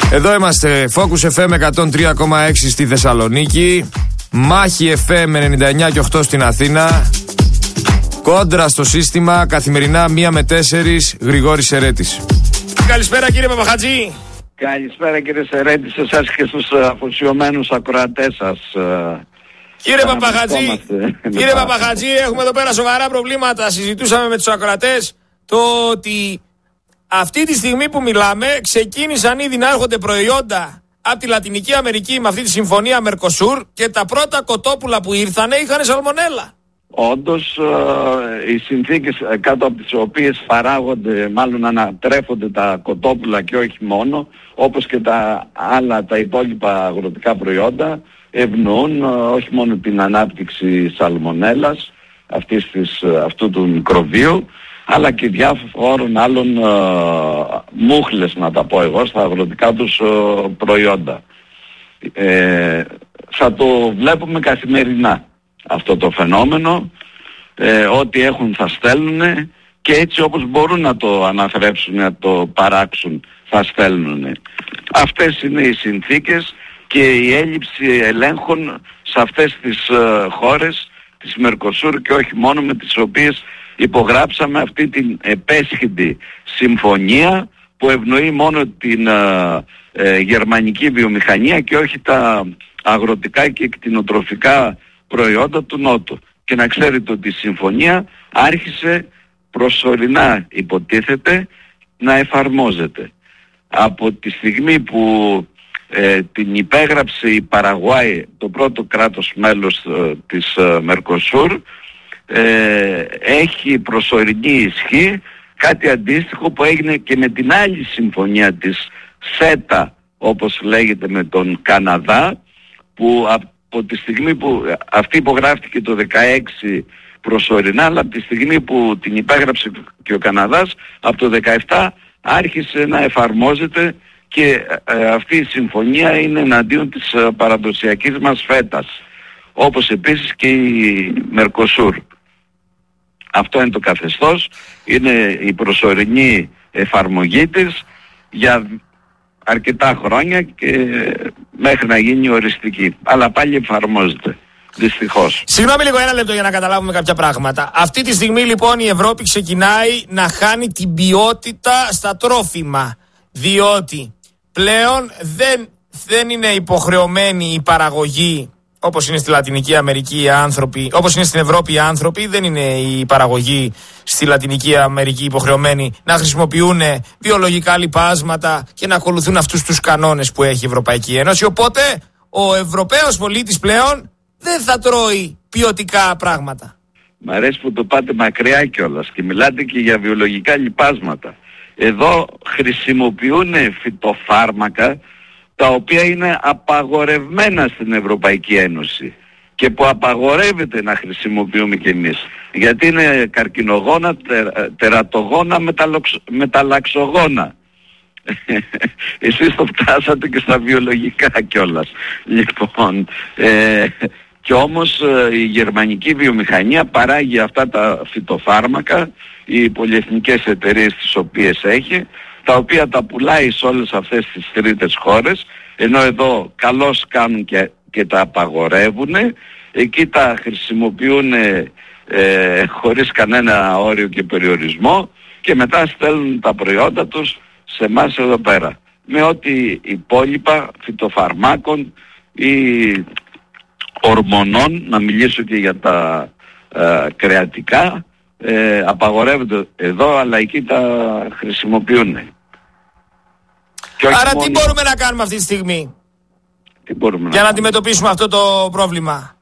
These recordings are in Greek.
Εδώ είμαστε, Focus FM 103,6 στη Θεσσαλονίκη, Μάχη FM 99 και 8 στην Αθήνα, Κόντρα στο σύστημα, καθημερινά 1 με 4, Γρηγόρης Σερέτης. Καλησπέρα κύριε Παπαχατζή. Καλησπέρα κύριε Σερέτη, σε εσάς και στους αφοσιωμένους ακροατές σας. Κύριε Παπαχατζή, έχουμε εδώ πέρα σοβαρά προβλήματα. Συζητούσαμε με τους ακροατές το ότι αυτή τη στιγμή που μιλάμε ξεκίνησαν ήδη να έρχονται προϊόντα από τη Λατινική Αμερική με αυτή τη συμφωνία Μερκοσούρ και τα πρώτα κοτόπουλα που ήρθανε είχαν σαλμονέλα. Όντως οι συνθήκες κάτω από τις οποίες παράγονται, μάλλον ανατρέφονται τα κοτόπουλα και όχι μόνο, όπως και τα υπόλοιπα αγροτικά προϊόντα, ευνοούν όχι μόνο την ανάπτυξη σαλμονέλας, αυτού του μικροβίου, αλλά και διάφορων άλλων μούχλες, να τα πω εγώ, στα αγροτικά τους προϊόντα. Θα το βλέπουμε καθημερινά αυτό το φαινόμενο, ό,τι έχουν θα στέλνουν και έτσι όπως μπορούν να το αναθρέψουν, να το παράξουν, θα στέλνουν. Αυτές είναι οι συνθήκες και η έλλειψη ελέγχων σε αυτές τις χώρες της Μερκοσούρ και όχι μόνο, με τις οποίες υπογράψαμε αυτή την επέσχυντη συμφωνία που ευνοεί μόνο την γερμανική βιομηχανία και όχι τα αγροτικά και κτηνοτροφικά προϊόντα του Νότου. Και να ξέρετε ότι η συμφωνία άρχισε προσωρινά, υποτίθεται, να εφαρμόζεται. Από τη στιγμή που την υπέγραψε η Παραγουάη, το πρώτο κράτος μέλος της Μερκοσούρ, έχει προσωρινή ισχύ, κάτι αντίστοιχο που έγινε και με την άλλη συμφωνία της ΣΕΤΑ, όπως λέγεται, με τον Καναδά, που από τη στιγμή που αυτή υπογράφτηκε το 16 προσωρινά, αλλά από τη στιγμή που την υπέγραψε και ο Καναδάς, από το 17 άρχισε να εφαρμόζεται και αυτή η συμφωνία είναι εναντίον της παραδοσιακής μας φέτας, όπως επίσης και η Μερκοσούρ. Αυτό είναι το καθεστώς, είναι η προσωρινή εφαρμογή της για αρκετά χρόνια και μέχρι να γίνει οριστική. Αλλά πάλι εφαρμόζεται, δυστυχώς. Συγγνώμη λίγο, ένα λεπτό για να καταλάβουμε κάποια πράγματα. Αυτή τη στιγμή λοιπόν η Ευρώπη ξεκινάει να χάνει την ποιότητα στα τρόφιμα, διότι πλέον δεν είναι υποχρεωμένη η παραγωγή, όπως είναι στη Λατινική Αμερική οι άνθρωποι, όπως είναι στην Ευρώπη οι άνθρωποι, δεν είναι η παραγωγή στη Λατινική Αμερική υποχρεωμένοι να χρησιμοποιούν βιολογικά λιπάσματα και να ακολουθούν αυτούς τους κανόνες που έχει η Ευρωπαϊκή Ένωση. Οπότε ο Ευρωπαίος πολίτης πλέον δεν θα τρώει ποιοτικά πράγματα. Μ' αρέσει που το πάτε μακριά κιόλας και μιλάτε και για βιολογικά λιπάσματα. Εδώ χρησιμοποιούν φυτοφάρμακα τα οποία είναι απαγορευμένα στην Ευρωπαϊκή Ένωση και που απαγορεύεται να χρησιμοποιούμε κι εμείς, γιατί είναι καρκινογόνα, τερατογόνα, μεταλλαξογόνα. Εσείς το φτάσατε και στα βιολογικά κιόλας. Λοιπόν, και όμως η γερμανική βιομηχανία παράγει αυτά τα φυτοφάρμακα, οι πολυεθνικές εταιρείες τις οποίες έχει, τα οποία τα πουλάει σε όλες αυτές τις τρίτες χώρες, ενώ εδώ καλώς κάνουν και τα απαγορεύουν, εκεί τα χρησιμοποιούν χωρίς κανένα όριο και περιορισμό και μετά στέλνουν τα προϊόντα τους σε εμάς εδώ πέρα, με ό,τι υπόλοιπα φυτοφαρμάκων ή ορμονών, να μιλήσω και για τα κρεατικά, απαγορεύονται εδώ, αλλά εκεί τα χρησιμοποιούν. Άρα τι μπορούμε να κάνουμε αυτή τη στιγμή για να αντιμετωπίσουμε αυτό το πρόβλημα?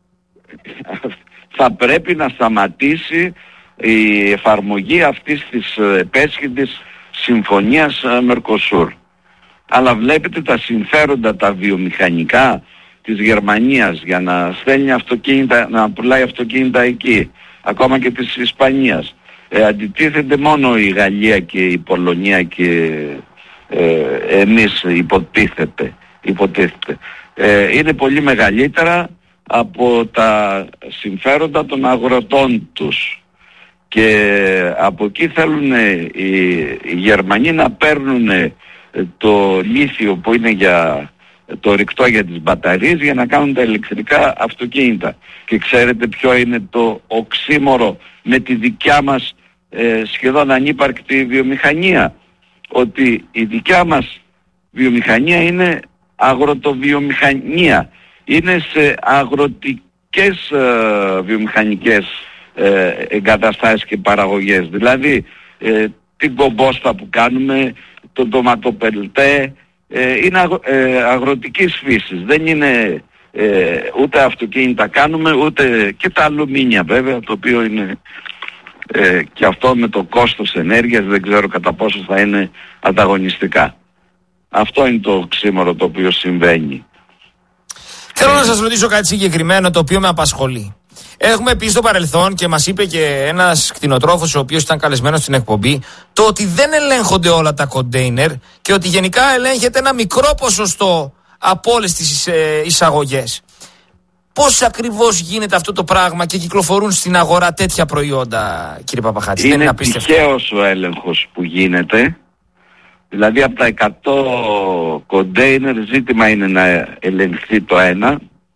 Θα πρέπει να σταματήσει η εφαρμογή αυτής της επέσχυντης συμφωνίας Μερκοσούρ. Αλλά βλέπετε τα συμφέροντα τα βιομηχανικά της Γερμανίας για να στέλνει αυτοκίνητα, να πουλάει αυτοκίνητα εκεί, ακόμα και της Ισπανίας, αντιτίθεται μόνο η Γαλλία και η Πολωνία και εμείς, υποτίθεται. Είναι πολύ μεγαλύτερα από τα συμφέροντα των αγροτών τους και από εκεί θέλουν οι Γερμανοί να παίρνουν το λίθιο που είναι για το ρηκτό για τις μπαταρίες για να κάνουν τα ηλεκτρικά αυτοκίνητα. Και ξέρετε ποιο είναι το οξύμορο με τη δικιά μας σχεδόν ανύπαρκτη βιομηχανία? Ότι η δικιά μας βιομηχανία είναι αγροτοβιομηχανία. Είναι σε αγροτικές βιομηχανικές εγκαταστάσεις και παραγωγές. Δηλαδή την κομπόστα που κάνουμε, το ντοματοπελτέ, είναι αγροτικής φύσης. Δεν είναι ούτε αυτοκίνητα κάνουμε, ούτε και τα αλουμίνια βέβαια, το οποίο είναι και αυτό με το κόστος ενέργειας δεν ξέρω κατά πόσο θα είναι ανταγωνιστικά. Αυτό είναι το οξύμορο το οποίο συμβαίνει. Θέλω να σας ρωτήσω κάτι συγκεκριμένο το οποίο με απασχολεί. Έχουμε πει στο παρελθόν και μας είπε και ένας κτηνοτρόφος ο οποίος ήταν καλεσμένος στην εκπομπή το ότι δεν ελέγχονται όλα τα κοντέινερ και ότι γενικά ελέγχεται ένα μικρό ποσοστό από όλες τις εισαγωγές. Πώς ακριβώς γίνεται αυτό το πράγμα και κυκλοφορούν στην αγορά τέτοια προϊόντα, κύριε Παπαχάτση? Είναι τυχαίος ο έλεγχος που γίνεται. Δηλαδή από τα 100 κοντέινερ ζήτημα είναι να ελεγχθεί το ένα,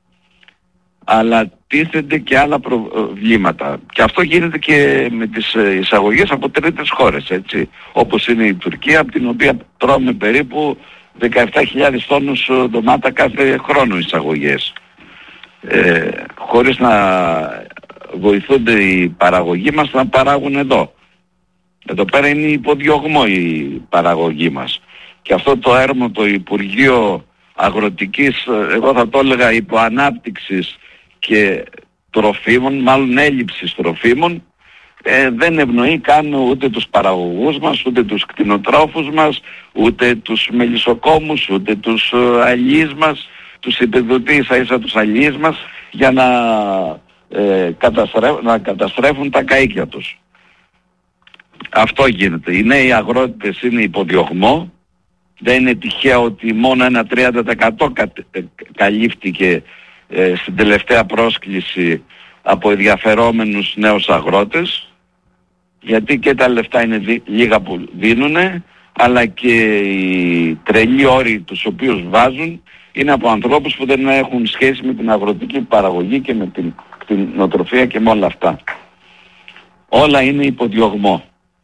αλλά τίθενται και άλλα προβλήματα. Και αυτό γίνεται και με τις εισαγωγές από τρίτες χώρες, έτσι. Όπως είναι η Τουρκία, από την οποία τρώμε περίπου 17.000 τόνους ντομάτα κάθε χρόνο εισαγωγές. Χωρίς να βοηθούνται οι παραγωγοί μας να παράγουν εδώ. Εδώ πέρα είναι υποδιωγμό η παραγωγή μας. Και αυτό το έρμο, το Υπουργείο Αγροτικής, εγώ θα το έλεγα υποανάπτυξης και τροφίμων, μάλλον έλλειψης τροφίμων, δεν ευνοεί καν ούτε τους παραγωγούς μας, ούτε τους κτηνοτρόφους μας, ούτε τους μελισσοκόμους, ούτε τους αλλιείς μας, τους επιδοτεί ίσα-ίσα τους αλλιείς μας για να καταστρέφουν τα καΐκια τους. Αυτό γίνεται. Οι νέοι αγρότες είναι υποδιωγμό. Δεν είναι τυχαίο ότι μόνο ένα 30% καλύφθηκε στην τελευταία πρόσκληση από ενδιαφερόμενους νέους αγρότες, γιατί και τα λεφτά είναι λίγα που δίνουνε, αλλά και οι τρελοί όροι τους οποίους βάζουν είναι από ανθρώπους που δεν έχουν σχέση με την αγροτική παραγωγή και με την κτηνοτροφία και με όλα αυτά. Όλα είναι υποδιωγμό.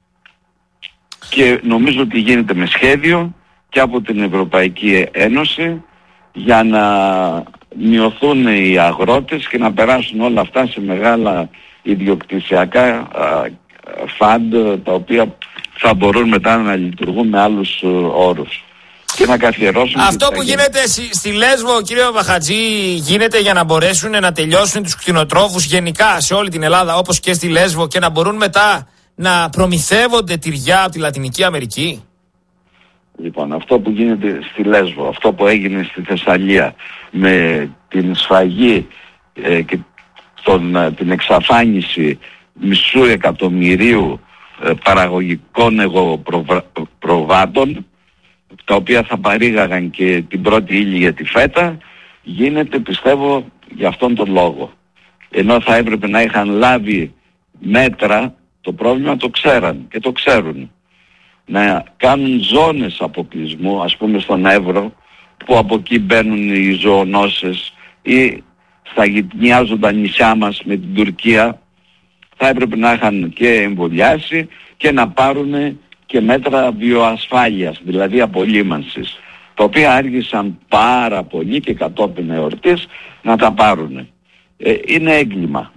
Και νομίζω ότι γίνεται με σχέδιο και από την Ευρωπαϊκή Ένωση για να μειωθούν οι αγρότες και να περάσουν όλα αυτά σε μεγάλα ιδιοκτησιακά φαντ, τα οποία θα μπορούν μετά να λειτουργούν με άλλους όρους και να καθιερώσουν. Αυτό που γίνεται στη Λέσβο, κύριε Παπαχατζή, γίνεται για να μπορέσουν να τελειώσουν τους κτηνοτρόφους γενικά σε όλη την Ελλάδα, όπως και στη Λέσβο, και να μπορούν μετά να προμηθεύονται τυριά από τη Λατινική Αμερική? Λοιπόν, αυτό που γίνεται στη Λέσβο, αυτό που έγινε στη Θεσσαλία με την σφαγή και την εξαφάνιση μισού εκατομμυρίου παραγωγικών εγωπροβάτων, τα οποία θα παρήγαγαν και την πρώτη ύλη για τη φέτα, γίνεται, πιστεύω, για αυτόν τον λόγο. Ενώ θα έπρεπε να είχαν λάβει μέτρα, το πρόβλημα το ξέραν και το ξέρουν. Να κάνουν ζώνες αποκλεισμού, ας πούμε στον Εύρο, που από εκεί μπαίνουν οι ζωονόσες, ή στα γειτονιάζοντα νησιά μας με την Τουρκία, θα έπρεπε να είχαν και εμβολιάσει και να πάρουν και μέτρα βιοασφάλειας, δηλαδή απολύμανσης, τα οποία άργησαν πάρα πολύ και κατόπιν εορτής να τα πάρουν. Είναι έγκλημα.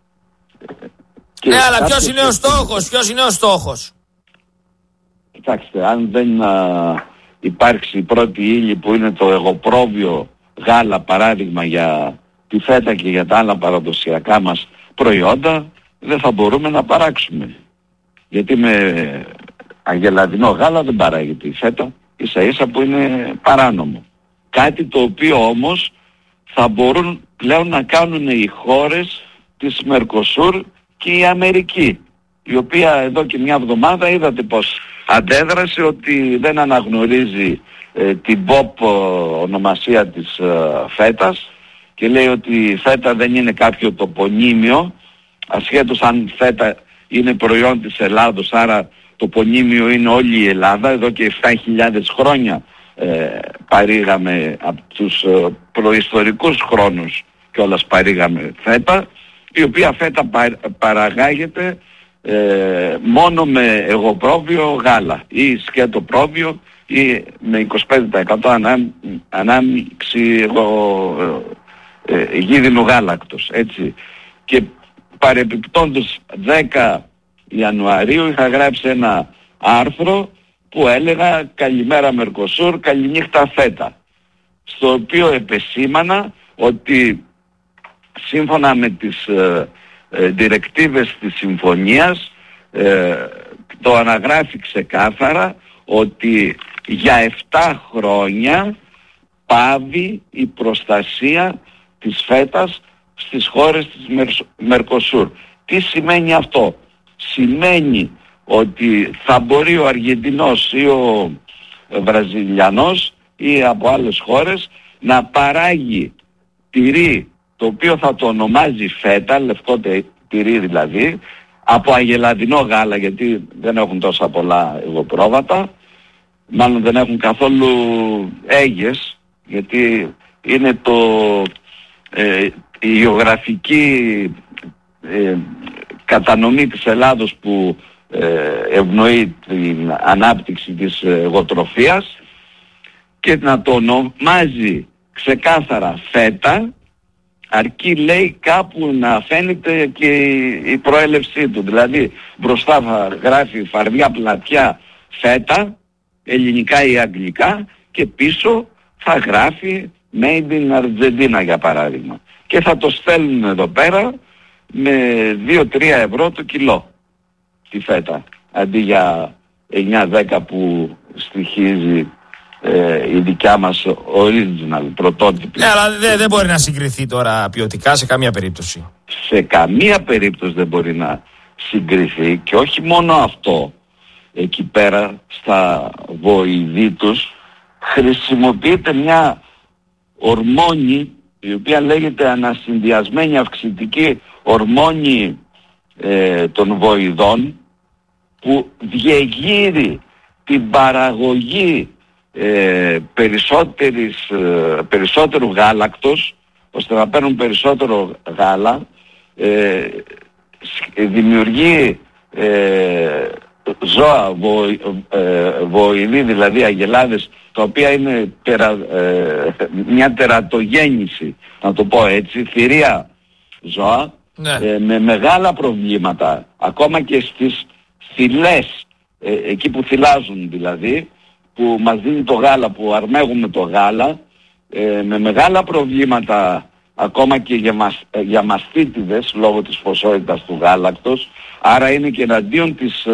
Ναι, αλλά ποιος είναι ο στόχος? Κοιτάξτε, αν δεν υπάρξει η πρώτη ύλη που είναι το εγωπρόβιο γάλα, παράδειγμα, για τη φέτα και για τα άλλα παραδοσιακά μας προϊόντα, δεν θα μπορούμε να παράξουμε. Γιατί με αγελαδινό γάλα δεν παράγεται η φέτα, ίσα-ίσα που είναι παράνομο. Κάτι το οποίο όμως θα μπορούν πλέον να κάνουν οι χώρες της Μερκοσούρ και η Αμερική, η οποία εδώ και μια εβδομάδα είδατε πως αντέδρασε, ότι δεν αναγνωρίζει την pop ονομασία της φέτας και λέει ότι η φέτα δεν είναι κάποιο τοπονύμιο, ασχέτως αν φέτα είναι προϊόν της Ελλάδος, άρα το πονίμιο είναι όλη η Ελλάδα. Εδώ και 7.000 χρόνια παρήγαμε, από τους προϊστορικούς χρόνους κιόλας παρήγαμε φέτα, η οποία φέτα παραγάγεται μόνο με εγωπρόβιο γάλα ή σκέτο πρόβιο ή με 25% ανάμειξη γίδινου γάλακτος, έτσι. Και παρεπιπτόντως 10 Ιανουαρίου είχα γράψει ένα άρθρο που έλεγα «Καλημέρα Μερκοσούρ, καληνύχτα φέτα», στο οποίο επεσήμανα ότι σύμφωνα με τις διρεκτίβες της συμφωνίας το αναγράφει ξεκάθαρα ότι για 7 χρόνια πάβει η προστασία της φέτας στις χώρες της Μερκοσούρ. Τι σημαίνει αυτό? Σημαίνει ότι θα μπορεί ο Αργεντινός ή ο Βραζιλιανός ή από άλλες χώρες να παράγει τυρί, το οποίο θα το ονομάζει φέτα, λευκό τυρί δηλαδή, από αγελαδινό γάλα, γιατί δεν έχουν τόσα πολλά εγωπρόβατα, μάλλον δεν έχουν καθόλου αίγες, γιατί είναι η γεωγραφική κατανομή της Ελλάδος που ευνοεί την ανάπτυξη της εγωτροφίας, και να το ονομάζει ξεκάθαρα φέτα, αρκεί λέει κάπου να φαίνεται και η προέλευσή του. Δηλαδή μπροστά θα γράφει φαρδιά πλατιά φέτα, ελληνικά ή αγγλικά, και πίσω θα γράφει Made in Argentina για παράδειγμα. Και θα το στέλνουν εδώ πέρα με 2-3 ευρώ το κιλό τη φέτα, αντί για 9-10 που στοιχίζει η δικιά μας original, πρωτότυπη. Ναι, αλλά δεν μπορεί να συγκριθεί τώρα ποιοτικά σε καμία περίπτωση. Σε καμία περίπτωση δεν μπορεί να συγκριθεί, και όχι μόνο αυτό. Εκεί πέρα στα βοηδή τους χρησιμοποιείται μια ορμόνη, η οποία λέγεται ανασυνδυασμένη αυξητική ορμόνη των βοηδών, που διεγείρει την παραγωγή περισσότερου γάλακτος, ώστε να παίρνουν περισσότερο γάλα, δημιουργεί ζώα βοηδή, δηλαδή αγελάδες, τα οποία είναι μια τερατογέννηση, να το πω έτσι, θηρία ζώα, ναι, με μεγάλα προβλήματα, ακόμα και στις θυλές, εκεί που θυλάζουν δηλαδή, που μας δίνει το γάλα, που αρμέγουμε το γάλα, με μεγάλα προβλήματα ακόμα και για μαστίτιδες λόγω της ποσότητας του γάλακτος. Άρα είναι και εναντίον της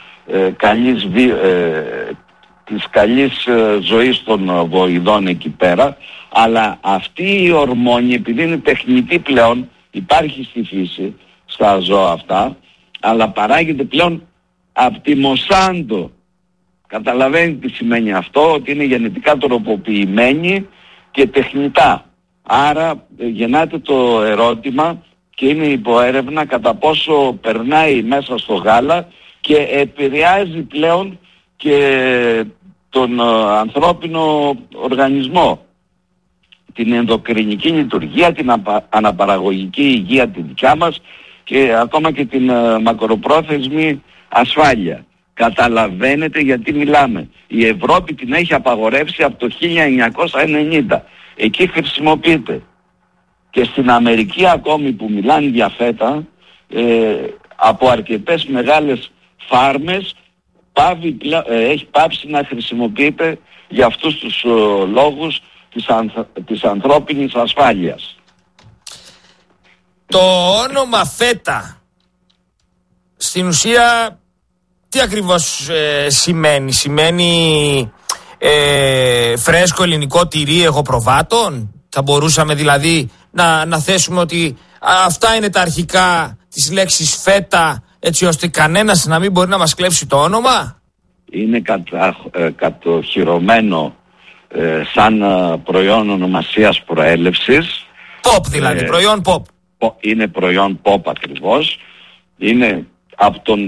καλής ζωής των βοηδών εκεί πέρα. Αλλά αυτή η ορμόνη, επειδή είναι τεχνητή πλέον, υπάρχει στη φύση, στα ζώα αυτά, αλλά παράγεται πλέον από τη Μοσάντο. Καταλαβαίνετε τι σημαίνει αυτό, ότι είναι γενετικά τροποποιημένη και τεχνητά. Άρα γεννάται το ερώτημα, και είναι υποέρευνα, κατά πόσο περνάει μέσα στο γάλα και επηρεάζει πλέον και τον ανθρώπινο οργανισμό, την ενδοκρινική λειτουργία, την αναπαραγωγική υγεία τη δικιά μας, και ακόμα και την μακροπρόθεσμη ασφάλεια. Καταλαβαίνετε γιατί μιλάμε. Η Ευρώπη την έχει απαγορεύσει από το 1990. Εκεί χρησιμοποιείται. Και στην Αμερική ακόμη που μιλάνε για φέτα, από αρκετές μεγάλες φάρμες έχει πάψει να χρησιμοποιείται για αυτούς τους λόγους της ανθρώπινης ασφάλειας. Το όνομα φέτα στην ουσία τι ακριβώς σημαίνει? Σημαίνει φρέσκο ελληνικό τυρί εγωπροβάτων? Θα μπορούσαμε δηλαδή να θέσουμε ότι αυτά είναι τα αρχικά της λέξης φέτα, έτσι ώστε κανένας να μην μπορεί να μας κλέψει το όνομα? Είναι κατοχυρωμένο σαν προϊόν ονομασίας προέλευσης. Pop δηλαδή, προϊόν pop. Είναι προϊόν pop ακριβώς. Είναι από τον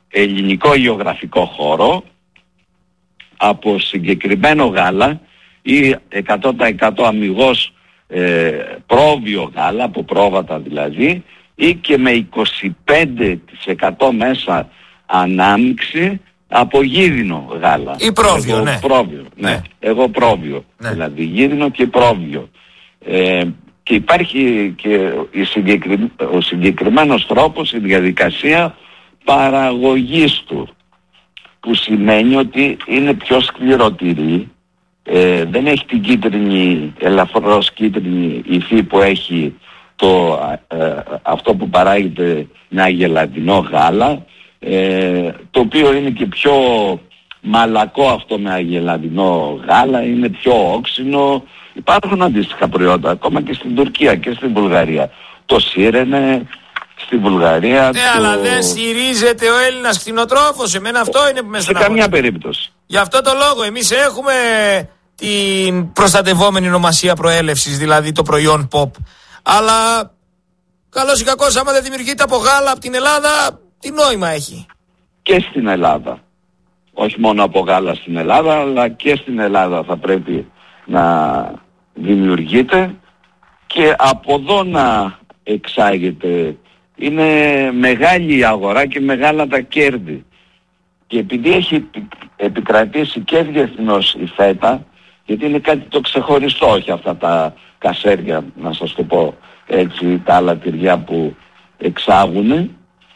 ελληνικό γεωγραφικό χώρο, από συγκεκριμένο γάλα ή 100% αμιγώς πρόβιο γάλα, από πρόβατα δηλαδή, ή και με 25% μέσα ανάμιξη από γίδινο γάλα. Ή πρόβιο, εγώ, ναι. Πρόβιο, ναι. Εγώ πρόβιο, ναι. Δηλαδή γίδινο και πρόβιο. Και υπάρχει και ο συγκεκριμένος τρόπος, η διαδικασία παραγωγής του, που σημαίνει ότι είναι πιο σκληρωτηρή, δεν έχει την κίτρινη, ελαφρώς κίτρινη υφή που έχει αυτό που παράγεται ένα γελατινό γάλα, το οποίο είναι και πιο μαλακό αυτό με αγελαδινό γάλα, είναι πιο όξινο. Υπάρχουν αντίστοιχα προϊόντα ακόμα και στην Τουρκία και στην Βουλγαρία. Το Σύρενε στην Βουλγαρία. Ναι, αλλά δεν στηρίζεται ο Έλληνας κτηνοτρόφος. Εμένα αυτό είναι που με στεναχωρεί. Σε καμιά περίπτωση. Γι' αυτό το λόγο εμείς έχουμε την προστατευόμενη ονομασία προέλευσης, δηλαδή το προϊόν POP. Αλλά καλώς ή κακώς, άμα δεν δημιουργείται από γάλα από την Ελλάδα, τι νόημα έχει? Και στην Ελλάδα. Όχι μόνο από γάλα στην Ελλάδα, αλλά και στην Ελλάδα θα πρέπει να δημιουργείται και από εδώ να εξάγεται. Είναι μεγάλη η αγορά και μεγάλα τα κέρδη. Και επειδή έχει επικρατήσει και διεθνώς η φέτα, γιατί είναι κάτι το ξεχωριστό, όχι αυτά τα κασέρια, να σας το πω έτσι, τα άλλα τυριά που εξάγουν,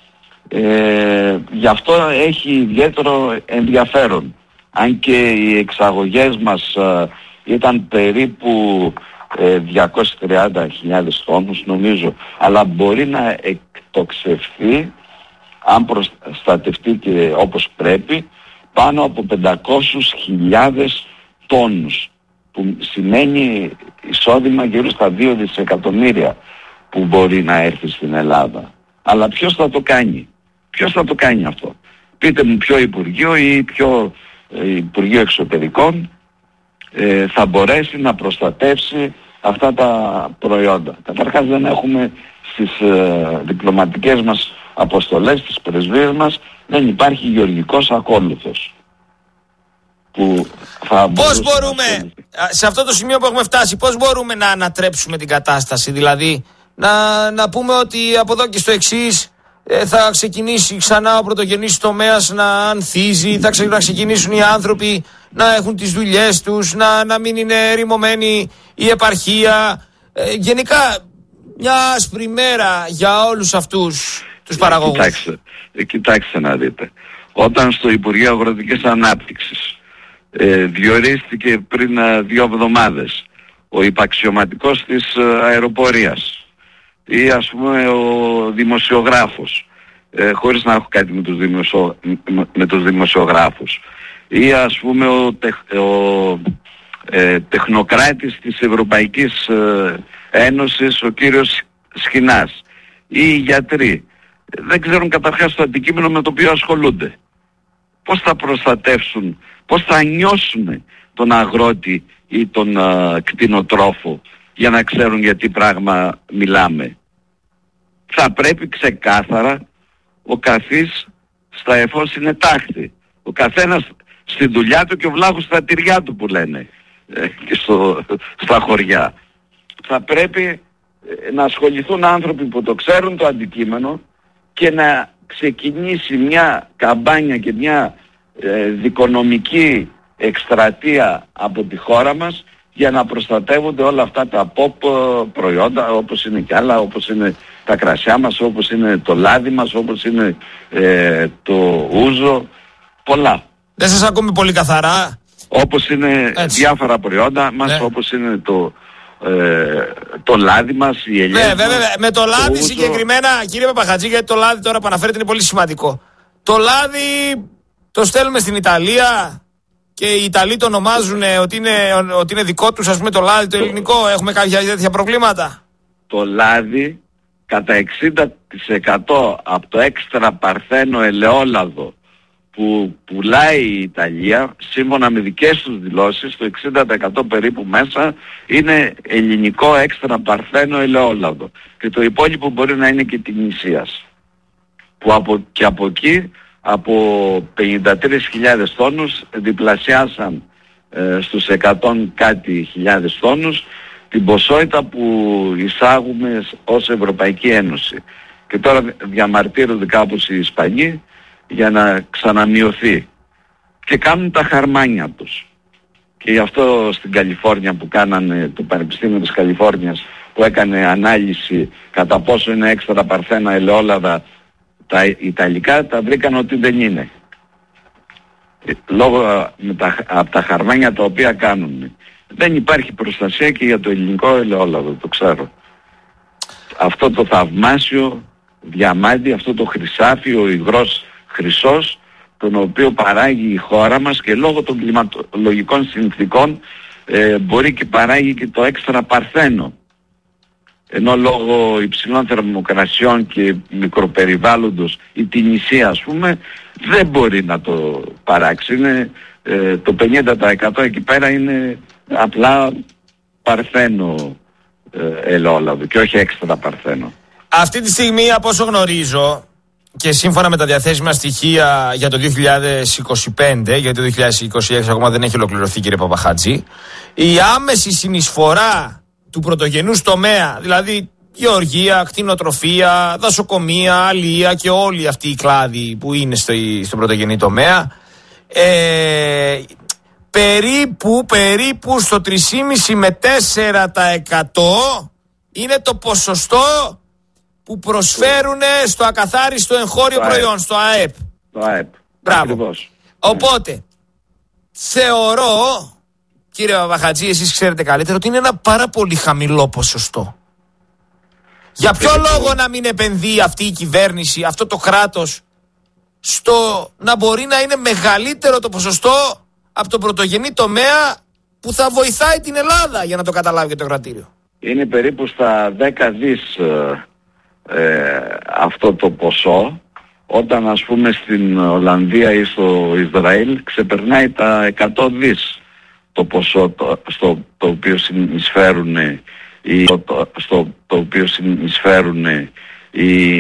γι' αυτό έχει ιδιαίτερο ενδιαφέρον. Αν και οι εξαγωγές μας ήταν περίπου 230.000 τόνους νομίζω, αλλά μπορεί να εκτοξευθεί, αν προστατευτεί και όπως πρέπει, πάνω από 500.000 τόνους, που σημαίνει εισόδημα γύρω στα 2 δισεκατομμύρια που μπορεί να έρθει στην Ελλάδα. Αλλά ποιος θα το κάνει? Ποιος θα το κάνει αυτό? Πείτε μου ποιο Υπουργείο ή ποιο Υπουργείο Εξωτερικών θα μπορέσει να προστατεύσει αυτά τα προϊόντα. Καταρχάς δεν έχουμε στις διπλωματικές μας αποστολές, στις πρεσβείες μας, δεν υπάρχει γεωργικός ακόλουθος. Πώς μπορούμε, σε αυτό το σημείο που έχουμε φτάσει, πώς μπορούμε να ανατρέψουμε την κατάσταση? Δηλαδή να πούμε ότι από εδώ και στο εξής θα ξεκινήσει ξανά ο πρωτογενής τομέας να ανθίζει, θα ξεκινήσουν οι άνθρωποι να έχουν τις δουλειές τους, να μην είναι ερημωμένη η επαρχία. Γενικά μια άσπρη μέρα για όλους αυτούς τους παραγωγούς. Κοιτάξτε να δείτε. Όταν στο Υπουργείο Αγροτικής Ανάπτυξης διορίστηκε πριν 2 εβδομάδες ο υπαξιωματικός της αεροπορίας ή ας πούμε ο δημοσιογράφος, χωρίς να έχω κάτι με τους δημοσιογράφους, ή ας πούμε ο τεχνοκράτης της Ευρωπαϊκής Ένωσης, ο κύριος Σχοινάς, ή οι γιατροί, δεν ξέρουν καταρχάς το αντικείμενο με το οποίο ασχολούνται. Πώς θα προστατεύσουν, πώς θα νιώσουν τον αγρότη ή τον κτηνοτρόφο για να ξέρουν για τι πράγμα μιλάμε? Θα πρέπει ξεκάθαρα ο καθής στα εφώς είναι τάχτη. Ο καθένας στη δουλειά του και ο βλάχος στα τυριά του που λένε και στα χωριά. Θα πρέπει να ασχοληθούν άνθρωποι που το ξέρουν το αντικείμενο και να ξεκινήσει μια καμπάνια και μια δικονομική εκστρατεία από τη χώρα μας για να προστατεύονται όλα αυτά τα pop προϊόντα, όπως είναι κι άλλα, όπως είναι τα κρασιά μας, όπως είναι το λάδι μας, όπως είναι το ούζο, πολλά. Δεν σας ακούμε πολύ καθαρά. Όπως είναι έτσι διάφορα προϊόντα μας, ναι, όπως είναι το λάδι μας, η ελιές μας. Βέβαια, με το λάδι συγκεκριμένα, κύριε Παπαχατζή, γιατί το λάδι τώρα που αναφέρετε είναι πολύ σημαντικό. Το λάδι το στέλνουμε στην Ιταλία και οι Ιταλοί το ονομάζουν ότι είναι δικό τους, ας πούμε, το λάδι το ελληνικό. Έχουμε κάποια τέτοια προβλήματα? Το λάδι κατά 60% από το έξτρα παρθένο ελαιόλαδο που πουλάει η Ιταλία, σύμφωνα με δικές τους δηλώσεις, το 60% περίπου μέσα είναι ελληνικό έξτρα παρθένο ελαιόλαδο. Και το υπόλοιπο μπορεί να είναι και την Ισίας. Που από εκεί από 53.000 τόνους διπλασιάσαν στους 100 κάτι χιλιάδες τόνους την ποσότητα που εισάγουμε ως Ευρωπαϊκή Ένωση. Και τώρα διαμαρτύρονται κάπως οι Ισπανοί για να ξαναμειωθεί. Και κάνουν τα χαρμάνια τους. Και γι' αυτό στην Καλιφόρνια που κάνανε, το Πανεπιστήμιο της Καλιφόρνιας που έκανε ανάλυση κατά πόσο είναι έξτρα παρθένα ελαιόλαδα τα Ιταλικά, τα βρήκαν ότι δεν είναι. Λόγω από τα χαρμάνια τα οποία κάνουν. Δεν υπάρχει προστασία και για το ελληνικό ελαιόλαδο, το ξέρω. Αυτό το θαυμάσιο διαμάντι, αυτό το χρυσάφι, ο υγρός χρυσός, τον οποίο παράγει η χώρα μας και λόγω των κλιματολογικών συνθήκων μπορεί και παράγει και το έξτρα παρθένο. Ενώ λόγω υψηλών θερμοκρασιών και μικροπεριβάλλοντος η Τινησία ας πούμε δεν μπορεί να το παράξει. Είναι, το 50% εκεί πέρα είναι απλά παρθένο ελαιόλαδο και όχι έξτρα παρθένο. Αυτή τη στιγμή από όσο γνωρίζω και σύμφωνα με τα διαθέσιμα στοιχεία για το 2025, γιατί το 2026 ακόμα δεν έχει ολοκληρωθεί κύριε Παπαχάτζη, η άμεση συνεισφορά του πρωτογενούς τομέα, δηλαδή γεωργία, κτηνοτροφία, δασοκομεία, αλεία και όλοι αυτοί οι κλάδοι που είναι στο πρωτογενή τομέα, περίπου στο 3,5 με 4% είναι το ποσοστό που προσφέρουν στο ακαθάριστο εγχώριο προϊόν, στο ΑΕΠ. Το ΑΕΠ. Μπράβο. Ακριβώς. Οπότε, θεωρώ, κύριε Παπαχατζή, εσείς ξέρετε καλύτερα, ότι είναι ένα πάρα πολύ χαμηλό ποσοστό. Για ποιο λόγο να μην επενδύει αυτή η κυβέρνηση, αυτό το κράτος, στο να μπορεί να είναι μεγαλύτερο το ποσοστό από τον πρωτογενή τομέα που θα βοηθάει την Ελλάδα, για να το καταλάβει και το κρατήριο. Είναι περίπου στα 10 δις αυτό το ποσό, όταν ας πούμε στην Ολλανδία ή στο Ισραήλ ξεπερνάει τα 100 δις το ποσό στο οποίο συνεισφέρουν οι